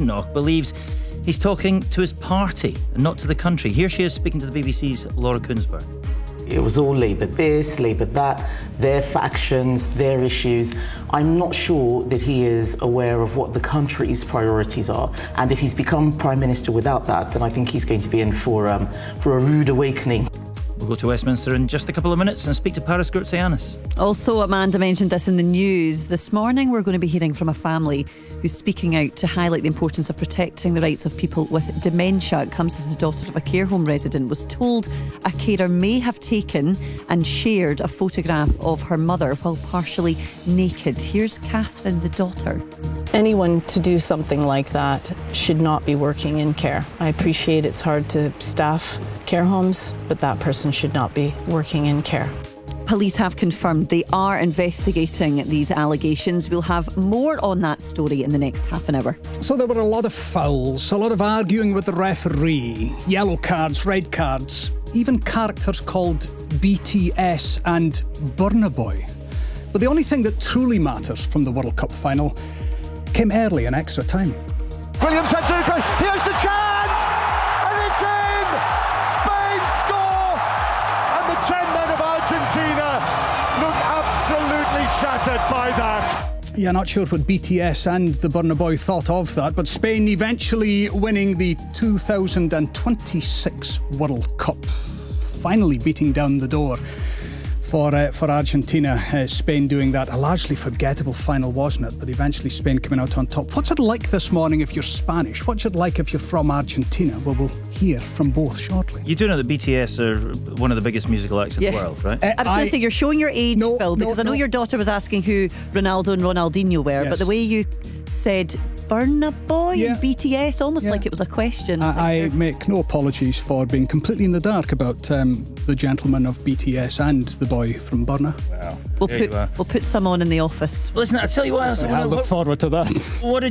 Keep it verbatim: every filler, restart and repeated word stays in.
Badenoch believes he's talking to his party and not to the country. Here she is speaking to the B B C's Laura Kuenssberg. It was all Labour this, Labour that, their factions, their issues. I'm not sure that he is aware of what the country's priorities are. And if he's become Prime Minister without that, then I think he's going to be in for, um, for a rude awakening. We'll go to Westminster in just a couple of minutes and speak to Paris Gurtseyanis. Also, Amanda mentioned this in the news. This morning we're going to be hearing from a family who's speaking out to highlight the importance of protecting the rights of people with dementia. It comes as the daughter of a care home resident was told a carer may have taken and shared a photograph of her mother while partially naked. Here's Catherine, the daughter. Anyone to do something like that should not be working in care. I appreciate it's hard to staff care homes, but that person should not be working in care. Police have confirmed they are investigating these allegations. We'll have more on that story in the next half an hour. So there were a lot of fouls, a lot of arguing with the referee, yellow cards, red cards, even characters called B T S and Burna Boy. But the only thing that truly matters from the World Cup final came early in extra time. Williams had super, here's the chance! And it's in! Spain score! And the ten men of Argentina look absolutely shattered by that. Yeah, not sure what B T S and the Burna Boy thought of that, but Spain eventually winning the two thousand twenty-six World Cup, finally beating down the door for uh, for Argentina. Uh, Spain doing that. A largely forgettable final, wasn't it? But eventually Spain coming out on top. What's it like this morning if you're Spanish? What's it like if you're from Argentina? Well, we'll hear from both shortly. You do know that B T S are one of the biggest musical acts in Yeah. the world, right? Uh, I was going to say, you're showing your age, No, Phil, because no, I know no. your daughter was asking who Ronaldo and Ronaldinho were, Yes. but the way you said Burna Boy Yeah. and B T S, almost Yeah. like it was a question. I, I make no apologies for being completely in the dark about um, the gentleman of B T S and the boy from Burna. Wow. We'll There put, you are. we'll put some on in the office. Listen, I'll tell you what else I I want to look forward to that. What did